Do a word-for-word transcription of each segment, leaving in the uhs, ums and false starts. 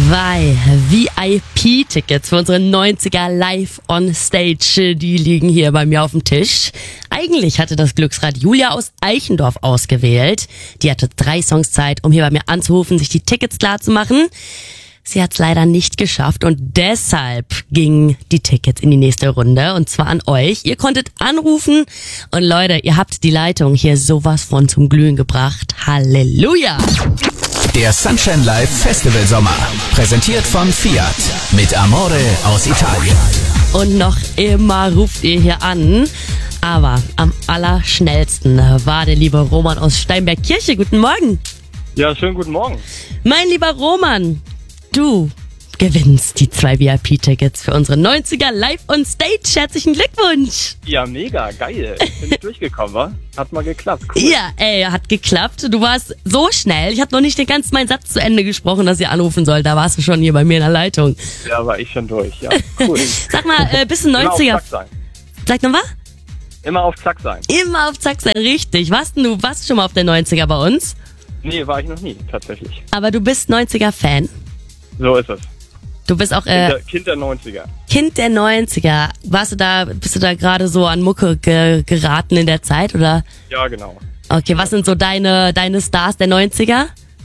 Zwei V I P-Tickets für unsere neunziger Live on Stage, die liegen hier bei mir auf dem Tisch. Eigentlich hatte das Glücksrad Julia aus Eichendorf ausgewählt. Die hatte drei Songs Zeit, um hier bei mir anzurufen, sich die Tickets klar zu machen. Sie hat es leider nicht geschafft und deshalb gingen die Tickets in die nächste Runde und zwar an euch. Ihr konntet anrufen und Leute, ihr habt die Leitung hier sowas von zum Glühen gebracht. Halleluja! Der Sunshine Live Festival Sommer, präsentiert von Fiat mit Amore aus Italien. Und noch immer ruft ihr hier an, aber am allerschnellsten war der liebe Roman aus Steinberg-Kirche. Guten Morgen. Ja, schönen guten Morgen. Mein lieber Roman, du gewinnst die zwei V I P-Tickets für unsere neunziger Live on Stage. Herzlichen Glückwunsch. Ja, mega, geil. Bin ich durchgekommen, wa? Hat mal geklappt. Cool. Ja, ey, hat geklappt. Du warst so schnell. Ich habe noch nicht den ganzen meinen Satz zu Ende gesprochen, dass ihr anrufen sollt. Da warst du schon hier bei mir in der Leitung. Ja, war ich schon durch. Ja, cool. Sag mal, äh, bist du neunziger? Immer auf Zack sein. Sag noch was? Immer auf Zack sein. Immer auf Zack sein, richtig. Warst denn du warst schon mal auf der neunziger bei uns? Nee, war ich noch nie, tatsächlich. Aber du bist neunziger-Fan. So ist es. Du bist auch Kind äh, der, kind der neunziger. Kind der neunziger. Warst du da, bist du da gerade so an Mucke ge- geraten in der Zeit, oder? Ja, genau. Okay, was sind so deine, deine Stars der neunziger?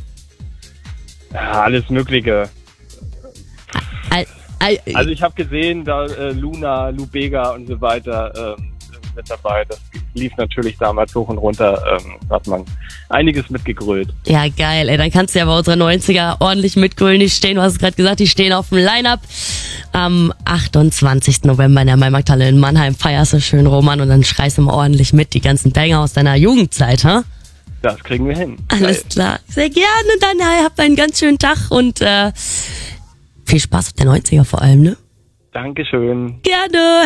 Ja, alles Mögliche. Al, al, Also ich habe gesehen, da äh, Luna, Lubega und so weiter ähm, mit dabei. Das lief natürlich damals hoch und runter. Ähm, hat man einiges mitgegrölt. ja, geil, ey. Dann kannst du ja bei unserer neunziger ordentlich mitgrölen. Die stehen, du hast es gerade gesagt, die stehen auf dem Line-Up. Am achtundzwanzigsten November in der Maimarkthalle in Mannheim feierst du schön, Roman, und dann schreist du mal ordentlich mit die ganzen Banger aus deiner Jugendzeit, ha? Das kriegen wir hin. Alles Geil. klar. Sehr gerne. Dann hey, habt einen ganz schönen Tag und äh, viel Spaß auf der neunziger vor allem, ne? Dankeschön. Gerne.